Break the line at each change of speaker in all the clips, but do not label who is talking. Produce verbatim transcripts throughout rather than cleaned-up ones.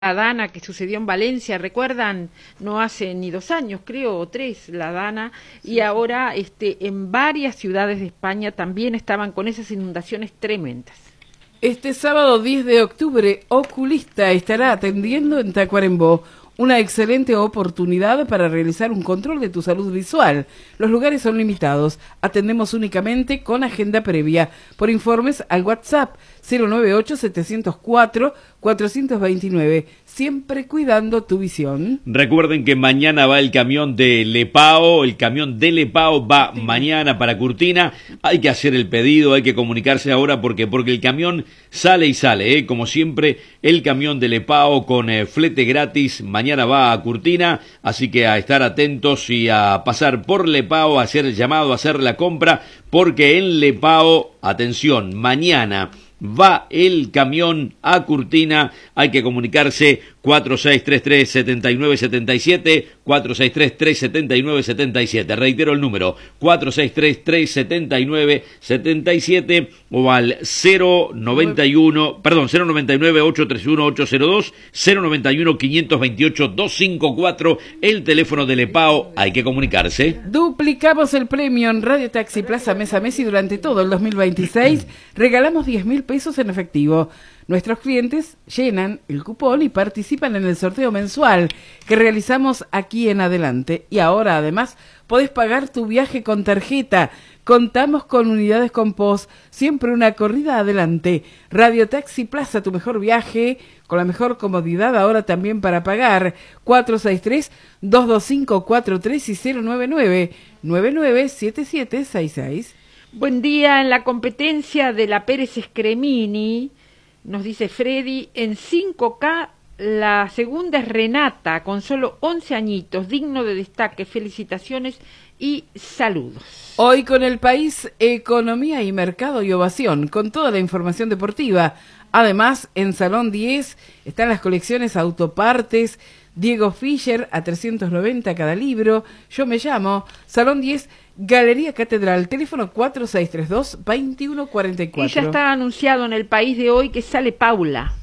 la Dana que sucedió en Valencia, recuerdan, no hace ni dos años, creo, o tres, la Dana, y ahora este, en varias ciudades de España también estaban con esas inundaciones tremendas.
Este sábado diez de octubre, Oculista estará atendiendo en Tacuarembó. Una excelente oportunidad para realizar un control de tu salud visual. Los lugares son limitados. Atendemos únicamente con agenda previa. Por informes al WhatsApp cero nueve ocho, setecientos cuatro, cuatrocientos veintinueve. Siempre cuidando tu visión.
Recuerden que mañana va el camión de Lepao. El camión de Lepao va sí. mañana para Curtina. Hay que hacer el pedido, hay que comunicarse ahora porque porque el camión sale y sale. ¿eh? Como siempre, el camión de Lepao con eh, flete gratis. Mañana va a Curtina, así que a estar atentos y a pasar por Lepao, a hacer el llamado, a hacer la compra, porque en Lepao, atención, mañana va el camión a Curtina. Hay que comunicarse cuatro seis tres tres, siete nueve siete siete, cuatro seis tres, tres siete nueve siete siete. Reitero el número, cuatro seis tres, tres siete nueve siete siete o al cero noventa y uno, perdón, cero noventa y nueve, ocho tres uno, ocho cero dos, cero noventa y uno, quinientos veintiocho, doscientos cincuenta y cuatro, el teléfono de Lepao. Hay que comunicarse.
Duplicamos el premio en Radio Taxi Plaza Mes a Mes y durante todo el dos mil veintiséis regalamos diez mil pesos en efectivo. Nuestros clientes llenan el cupón y participan en el sorteo mensual que realizamos aquí en adelante. Y ahora, además, podés pagar tu viaje con tarjeta. Contamos con unidades con post, siempre una corrida adelante. Radio Taxi Plaza, tu mejor viaje, con la mejor comodidad ahora también para pagar. cuatro seis tres, dos dos cinco, cuatro tres y cero nueve nueve, nueve nueve siete siete seis seis.
Buen día en la competencia de la Pérez Scremini. Nos dice Freddy, en cinco K la segunda es Renata, con solo once añitos, digno de destaque, felicitaciones y saludos.
Hoy con El País, Economía y Mercado y Ovación, con toda la información deportiva. Además, en Salón diez están las colecciones Autopartes, Diego Fischer a trescientos noventa cada libro, Yo me llamo, Salón diez, Galería Catedral, teléfono cuatro seis tres dos, dos uno cuatro cuatro.
Y ya está anunciado en El País de hoy que sale Paula.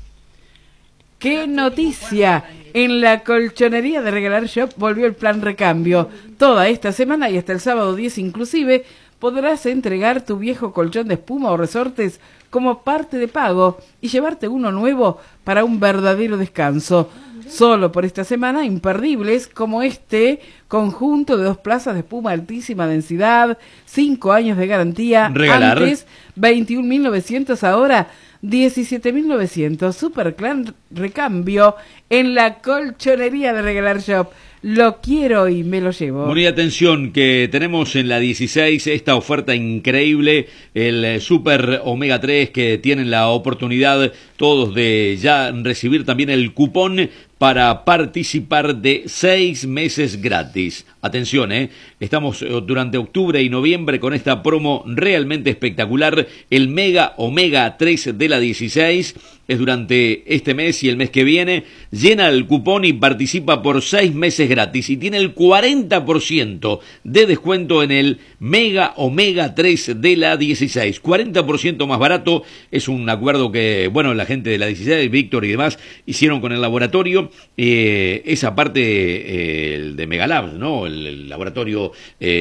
¡Qué noticia! En la colchonería de Regalar Shop volvió el plan recambio. Toda esta semana y hasta el sábado diez inclusive podrás entregar tu viejo colchón de espuma o resortes como parte de pago y llevarte uno nuevo para un verdadero descanso. Solo por esta semana, imperdibles como este conjunto de dos plazas de espuma altísima densidad, cinco años de garantía.
Regalar.
Antes, veintiún mil novecientos, ahora diecisiete mil novecientos. Super Clan Recambio en la colchonería de Regalar Shop. Lo quiero y me lo llevo.
Muy atención, que tenemos en la dieciséis esta oferta increíble, el Super Omega tres, que tienen la oportunidad todos de ya recibir también el cupón para participar de seis meses gratis. Atención, eh, estamos durante octubre y noviembre con esta promo realmente espectacular. El Mega Omega tres de la dieciséis es durante este mes y el mes que viene. Llena el cupón y participa por seis meses gratis y tiene el cuarenta por ciento de descuento en el Mega Omega tres de la dieciséis. cuarenta por ciento más barato. Es un acuerdo que, bueno, la gente de la dieciséis, Víctor y demás, hicieron con el laboratorio. Eh, esa parte eh, de Megalabs, ¿no? El, el laboratorio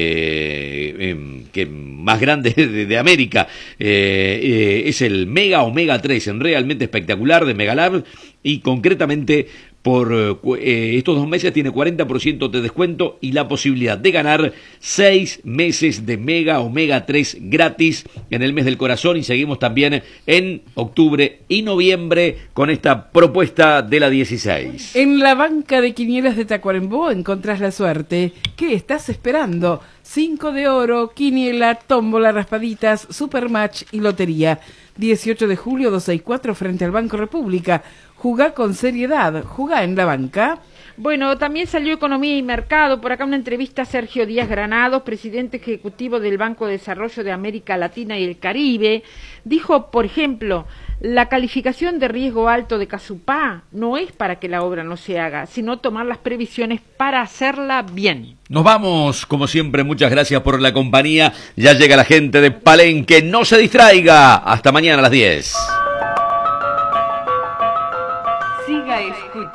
eh, eh, que más grande de, de América. Eh, eh, es el Mega Omega tres, en realmente espectacular, de Megalabs, y concretamente por eh, estos dos meses tiene cuarenta por ciento de descuento y la posibilidad de ganar seis meses de Mega Omega tres gratis en el mes del corazón. Y seguimos también en octubre y noviembre con esta propuesta de la dieciséis.
En la banca de quinielas de Tacuarembó encontrás la suerte. ¿Qué estás esperando? Cinco de oro, quiniela, tómbola, raspaditas, supermatch y lotería. dieciocho de julio, doscientos sesenta y cuatro, frente al Banco República. Jugá con seriedad, jugá en la banca.
Bueno, también salió Economía y Mercado. Por acá una entrevista a Sergio Díaz Granados, presidente ejecutivo del Banco de Desarrollo de América Latina y el Caribe. Dijo, por ejemplo, la calificación de riesgo alto de Casupá no es para que la obra no se haga, sino tomar las previsiones para hacerla bien.
Nos vamos, como siempre, muchas gracias por la compañía. Ya llega la gente de Palenque, no se distraiga. Hasta mañana a las diez.
Siga
escuchar.